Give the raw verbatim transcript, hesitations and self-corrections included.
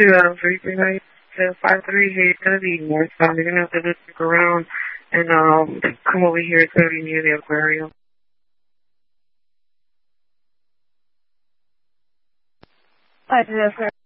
to um, three three nine to five three. Hey, it's going to be northbound. You're going to have to just stick around and um, come over here. It's going to be near the aquarium. I do, sir.